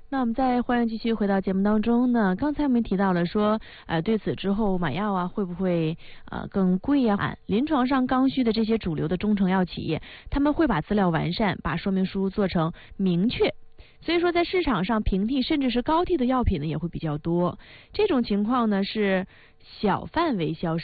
那我们再欢迎继续回到节目当中呢。刚才我们提到了说，对此之后买药啊会不会更贵呀？临床上刚需的这些主流的中成药企业，他们会把资料完善，把说明书做成明确。所以说，在市场上平替甚至是高替的药品呢也会比较多。这种情况呢是小范围销售。